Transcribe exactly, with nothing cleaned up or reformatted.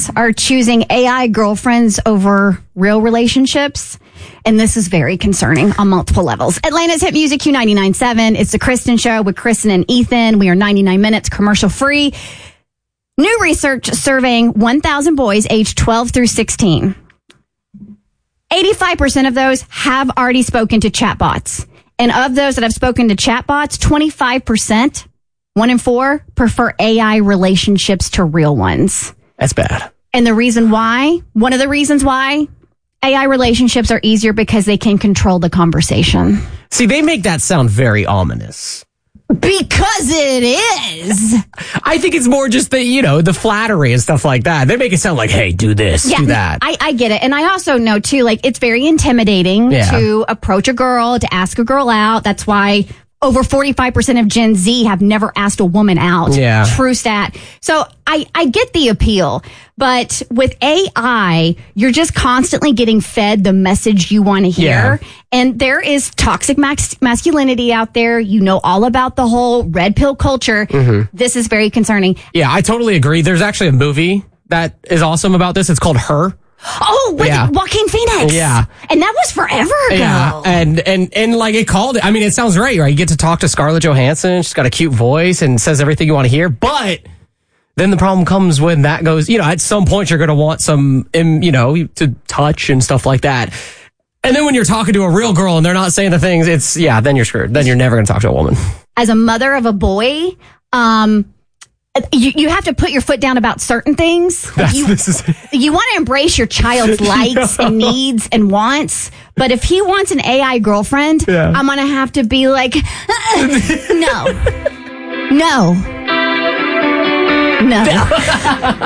boys are choosing A I girlfriends over real relationships. And this is very concerning on multiple levels. Atlanta's Hit Music Q ninety-nine point seven. It's the Kristen Show with Kristen and Ethan. We are ninety-nine minutes commercial free. New research surveying one thousand boys aged twelve through sixteen. eighty-five percent of those have already spoken to chatbots. And of those that have spoken to chatbots, twenty-five percent, one in four, prefer A I relationships to real ones. That's bad. And the reason why, one of the reasons why A I relationships are easier because they can control the conversation. See, they make that sound very ominous. Because it is. I think it's more just the, you know, the flattery and stuff like that. They make it sound like, hey, do this, yeah, do that. I, I get it. And I also know, too, like, it's very intimidating yeah. to approach a girl, to ask a girl out. That's why over forty-five percent of Gen Z have never asked a woman out. Yeah. True stat. So I, I get the appeal. But with A I, you're just constantly getting fed the message you want to hear. Yeah. And there is toxic mas- masculinity out there. You know all about the whole red pill culture. Mm-hmm. This is very concerning. Yeah, I totally agree. There's actually a movie that is awesome about this. It's called Her. Oh, with yeah. Joaquin Phoenix. Yeah. And that was forever ago. Yeah. And, and, and like it called it. I mean, it sounds great, right? You get to talk to Scarlett Johansson. She's got a cute voice and says everything you want to hear. But then the problem comes when that goes, you know, at some point you're going to want some, you know, to touch and stuff like that. And then when you're talking to a real girl and they're not saying the things, it's, yeah, then you're screwed. Then you're never going to talk to a woman. As a mother of a boy, um, You, you have to put your foot down about certain things. That's, you, this is you want to embrace your child's likes and needs and wants. But if he wants an A I girlfriend, yeah. I'm going to have to be like, uh, no, no, no.